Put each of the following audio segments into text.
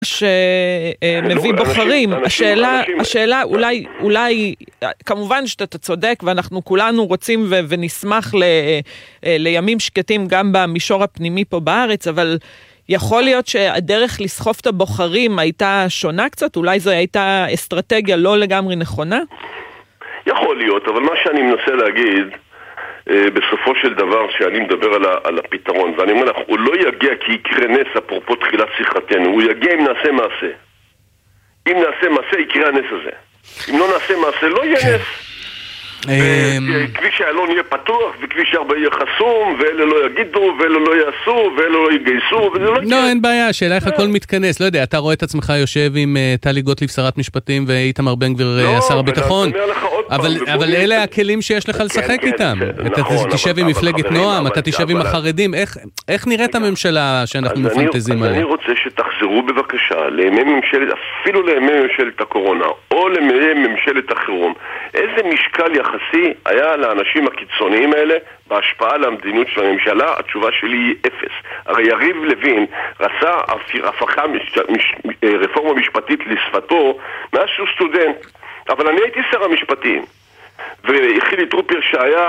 שמביא בוחרים. השאלה אולי, כמובן שאתה צודק, ואנחנו כולנו רוצים ונשמח לימים שקטים גם במישור הפנימי פה בארץ, אבל יכול להיות שהדרך לסחוף את הבוחרים הייתה שונה קצת? אולי זו הייתה אסטרטגיה לא לגמרי נכונה? יכול להיות, אבל מה שאני מנסה להגיד, בסופו של דבר שאני מדבר על הפתרון, ואני אומר לך, הוא לא יגיע כי יקרה נס, אפרופו תחילת שיחתנו, הוא יגיע אם נעשה מעשה. אם נעשה מעשה יקרה הנס הזה. אם לא נעשה מעשה לא יהיה נס. כביש איילון יהיה פתוח וכביש 4 יהיה חסום, ואלה לא יגידו ואלה לא יעשו ואלה לא יגייסו, וזה לא יקרה. לא, אין בעיה, שאלה איך הכל מתכנס. לא יודע, אתה רואה את עצמך יושב עם טלי גוטליב שרת משפטים ואיתמר בן גביר שר הביטחון, אבל אלה הכלים שיש לך לשחק איתם. אתה תשב עם מפלגת נועם, אתה תשב עם החרדים. איך נראית הממשלה שאנחנו מפנטזים עליה? אני רוצה שתחזרו בבקשה לימי ממשלת, אפילו לימי ממשלת הקורונה או לימי ממשלת החירום. איזה משקל יחסי היה לאנשים הקיצוניים האלה בהשפעה על המדיניות של הממשלה? התשובה שלי היא אפס. הרי יריב לוין רצה הפכה רפורמה משפטית לשפתו מאז שהוא סטודנט, אבל אני הייתי שר המשפטים, וחילי טרופר שהיה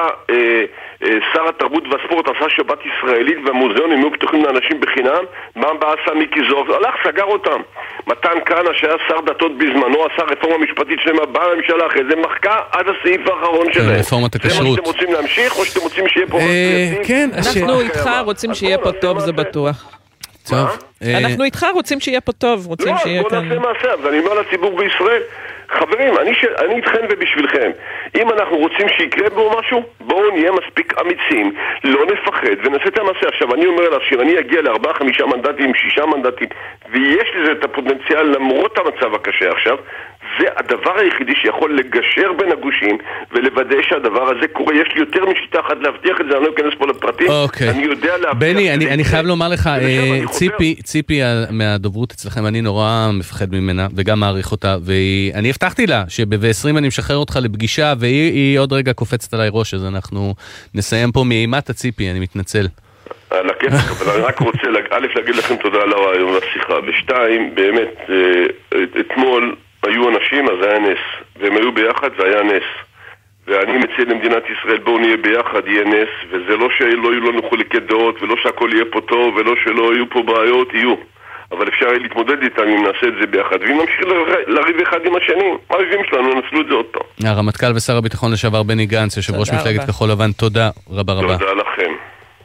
שר התרבות והספורט עשה שבת ישראלית והמוזיאונים היו פתוחים לאנשים בחינם. מה עשה מיקי זוהר? הלך, סגר אותם. מתן כהנא שהיה שר דתות בזמנו עשה רפורמה משפטית שלמה, באה הממשלה אחרי זה מחקה עד הסעיף האחרון שלהם. רפורמת הכשרות. זה מה שאתם רוצים להמשיך או שאתם רוצים שיהיה פה כן, אנחנו איתך רוצים שיהיה פה טוב, זה בטוח. טוב. אנחנו איתך רוצים שיהיה פה טוב, רוצים שיהיה כאן. בוא נעשה מעשה, אז אני אומר לציבור בישראל, חברים, אני איתכם ובשבילכם. אם אנחנו רוצים שיקרה בו משהו, בואו נהיה מספיק אמיצים, לא נפחד ונעשה את המעשה. עכשיו, אני אומר לה שאני אגיע ל4-5 מנדטים, 6 מנדטים, ויש לזה את הפוטנציאל למרות המצב הקשה עכשיו, זה הדבר היחידי שיכול לגשר בין הגושים ולוודא שהדבר הזה קורה. יש לי יותר משיטה אחת להבטיח את זה, אני לא אכנס פה לפרטים. אני יודע להבטיח. בני, אני חייב לומר לך, ציפי מהדוברות אצלכם, אני נורא מפחד ממנה וגם מעריך אותה, ואני הבטחתי לה שב-20 אני משחרר אותך לפגישה, והיא עוד רגע קופצת עליי ראש, אז אנחנו נסיים פה מאימת הציפי, אני מתנצל. על הכיף, אבל אני רק רוצה להגיד לכם תודה על הרעיון והשיחה. ושתיים, באמת, אתמול היו אנשים, אז היה נס, והם היו ביחד והיה נס, ואני מציע למדינת ישראל, בואו נהיה ביחד, יהיה נס, וזה לא שלא יהיו לנו חילוקי דעות, ולא שהכל יהיה פה טוב, ולא שלא יהיו פה בעיות, יהיו, אבל אפשר להתמודד איתם אם נעשה את זה ביחד, ואם נמשיך לריב אחד עם השני, הריבים שלנו, ננסלו את זה עוד פעם. הרמטכ"ל ושר הביטחון לשעבר בני גנץ, יושב ראש מפלגת כחול לבן, תודה רבה רבה. תודה לכם.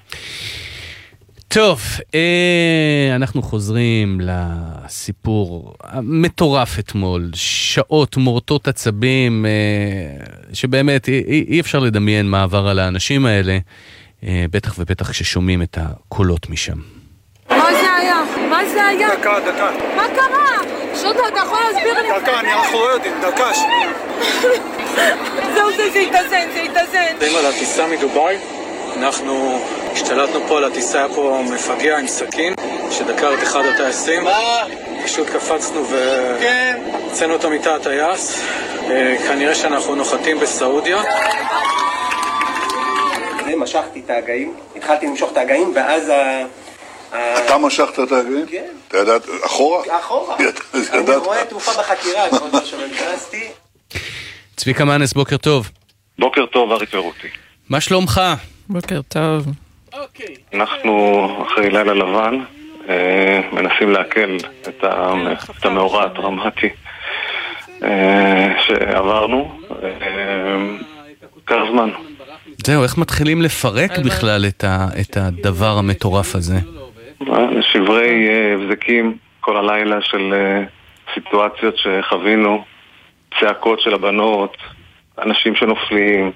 טוב, אנחנו חוזרים לסיפור המטורף אתמול, שעות מורטות עצבים, שבאמת אי אפשר לדמיין מה עבר על האנשים האלה, בטח ובטח כששומעים את הקולות משם. מה זה היה? מה זה היה? דקה. מה קרה? שוטה, אתה יכול להסביר לי? דקה, אנחנו לא יודעים, דקה. זה התאזן. על הטיסה מדוביי, אנחנו השתלטנו פה על הטיסה, היה פה מפגע עם סכין שדקר את אחד הטייסים. פשוט קפצנו והצאנו אותו מתא הטייס. כנראה שאנחנו נוחתים בסעודיה. משכתי את ההגאים, התחלתי למשוך את ההגאים, ואז אתה משכת את ההגאים? כן. אתה ידעת, אחורה? אחורה. אני רואה תעופה בחקירה, כמו שמנכנסתי. צביקה מנס, בוקר טוב. בוקר טוב, אריק ורותי. מה שלומך? בוקר טוב. אנחנו אחרי לילה לבן מנסים להקל את המאורע הדרמטי שעברנו. קר זמן. זהו, איך מתחילים לפרק בכלל את הדבר המטורף הזה? שברי הבזקים כל הלילה של סיטואציות שחווינו, צעקות של הבנות, אנשים שנופלים,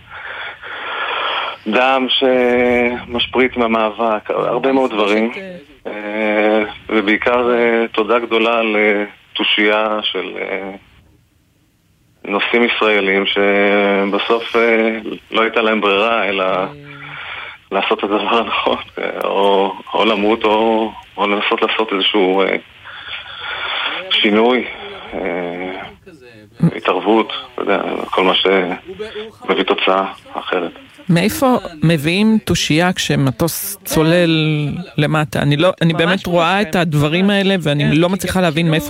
דם שמשפריץ מהמאבק, הרבה מאוד דברים, ובעיקר תודה גדולה לתושייה של נושאים ישראלים שבסוף לא הייתה להם ברירה אלא לעשות את הדבר הנכון, או למות או לנסות לעשות איזשהו שינוי התערבות, אתה יודע, כל מה שמביא תוצאה אחרת. מאיפה מביאים תושייה כשמטוס צולל למטה? אני באמת רואה את הדברים האלה ואני לא מצליחה להבין מאיפה